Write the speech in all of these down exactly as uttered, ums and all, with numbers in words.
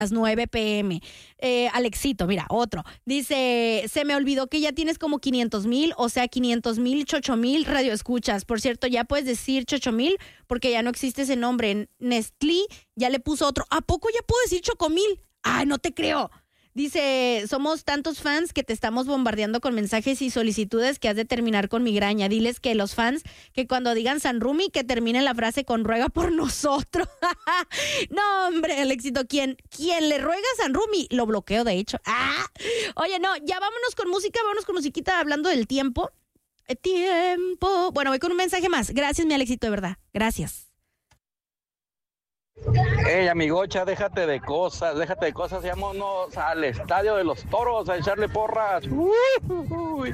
las nueve pm. Eh, Alexito, mira, otro. Dice, se me olvidó que ya tienes como quinientos mil, o sea, quinientos mil, chocho mil radioescuchas. Por cierto, ya puedes decir chocho mil porque ya no existe ese nombre. Nestlé ya le puso otro. ¿A poco ya puedo decir chocomil? Ay, no te creo. Dice, somos tantos fans que te estamos bombardeando con mensajes y solicitudes que has de terminar con migraña. Diles que los fans, que cuando digan San Rumi, que terminen la frase con ruega por nosotros. No, hombre, Alexito, ¿quién, ¿quién le ruega a San Rumi? Lo bloqueo, de hecho. Ah. Oye, no, ya vámonos con música, vámonos con musiquita hablando del tiempo. Tiempo. Bueno, voy con un mensaje más. Gracias, mi Alexito, de verdad. Gracias. Ey, amigocha, déjate de cosas, déjate de cosas, vámonos al estadio de los toros a echarle porras. Uy.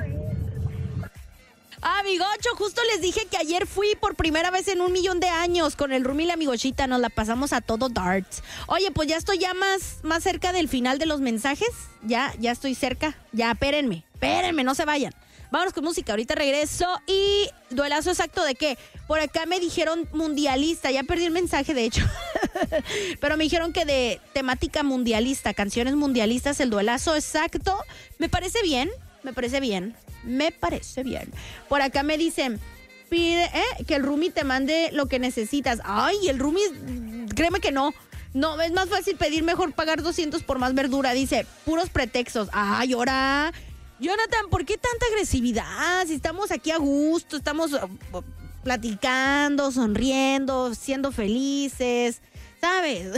Amigocho, justo les dije que ayer fui por primera vez en un millón de años con el Rumi y la amigochita, nos la pasamos a todo darts. Oye, pues ya estoy ya más, más cerca del final de los mensajes, ya, ya estoy cerca, ya, espérenme, espérenme, no se vayan. Vámonos con música, ahorita regreso. Y duelazo exacto de qué. Por acá me dijeron mundialista, ya perdí el mensaje de hecho. Pero me dijeron que de temática mundialista, canciones mundialistas, el duelazo exacto. Me parece bien, me parece bien, me parece bien. Por acá me dicen, pide eh, que el Rumi te mande lo que necesitas. Ay, el Rumi, créeme que no. No, es más fácil pedir, mejor pagar doscientos por más verdura. Dice, puros pretextos. Ay, ahora... Jonathan, ¿por qué tanta agresividad? Si estamos aquí a gusto, estamos uh, platicando, sonriendo, siendo felices, ¿sabes?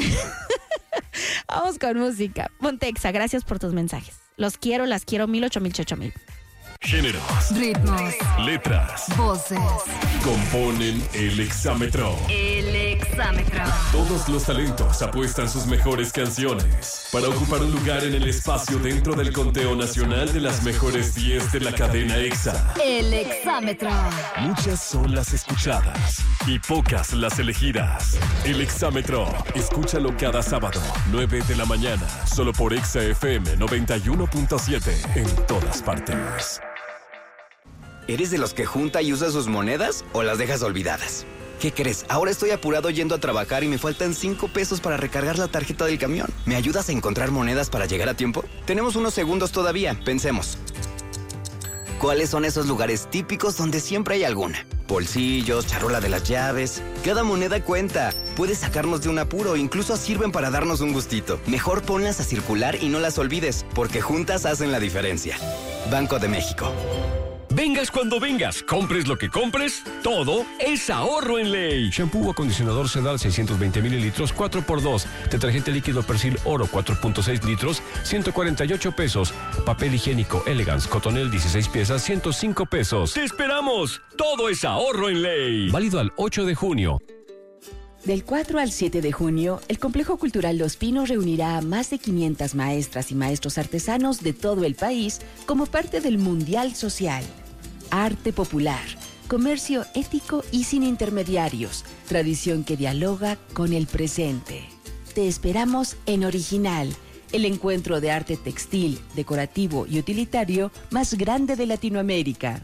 Vamos con música. Pontexa, gracias por tus mensajes. Los quiero, las quiero, mil, ocho mil, ocho mil. Géneros, ritmos, letras, voces. Componen el exámetro. El exámetro. Todos los talentos apuestan sus mejores canciones para ocupar un lugar en el espacio dentro del conteo nacional de las mejores diez de la cadena EXA. El exámetro. Muchas son las escuchadas y pocas las elegidas. El exámetro. Escúchalo cada sábado, nueve de la mañana, solo por EXA F M noventa y uno punto siete en todas partes. ¿Eres de los que junta y usa sus monedas o las dejas olvidadas? ¿Qué crees? Ahora estoy apurado yendo a trabajar y me faltan cinco pesos para recargar la tarjeta del camión. ¿Me ayudas a encontrar monedas para llegar a tiempo? Tenemos unos segundos todavía, pensemos. ¿Cuáles son esos lugares típicos donde siempre hay alguna? Bolsillos, charola de las llaves. Cada moneda cuenta. Puede sacarnos de un apuro, incluso sirven para darnos un gustito. Mejor ponlas a circular y no las olvides, porque juntas hacen la diferencia. Banco de México. Vengas cuando vengas, compres lo que compres, todo es ahorro en ley. Shampoo o acondicionador Sedal seiscientos veinte mililitros, cuatro por dos. Detergente líquido Persil Oro cuatro punto seis litros, ciento cuarenta y ocho pesos. Papel higiénico Elegance Cotonel dieciséis piezas, ciento cinco pesos. ¡Te esperamos! Todo es ahorro en ley. Válido al ocho de junio. Del cuatro al siete de junio, el Complejo Cultural Los Pinos reunirá a más de quinientas maestras y maestros artesanos de todo el país como parte del Mundial Social. Arte popular, comercio ético y sin intermediarios, tradición que dialoga con el presente. Te esperamos en Original, el encuentro de arte textil, decorativo y utilitario más grande de Latinoamérica.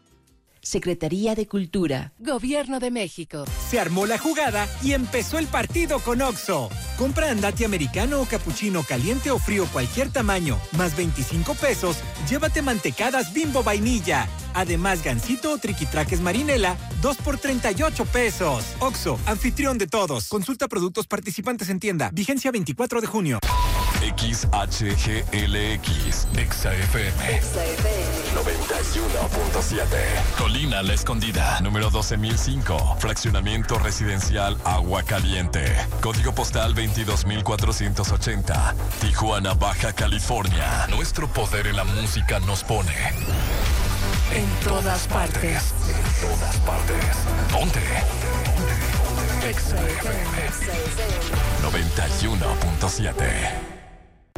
Secretaría de Cultura. Gobierno de México. Se armó la jugada y empezó el partido con Oxxo. Compra andati americano o capuchino caliente o frío cualquier tamaño, más veinticinco pesos, llévate mantecadas Bimbo vainilla. Además, gansito o triquitraques marinela, dos por treinta y ocho pesos. Oxxo, anfitrión de todos. Consulta productos participantes en tienda. Vigencia veinticuatro de junio. X H G L X, EXA F M, EXA F M noventa y uno punto siete. Colina La Escondida, número doce mil cinco. Fraccionamiento residencial Agua Caliente. Código postal veintidós mil cuatrocientos ochenta. Tijuana, Baja California. Nuestro poder en la música nos pone en todas partes. En todas partes. Ponte. EXA F M noventa y uno punto siete.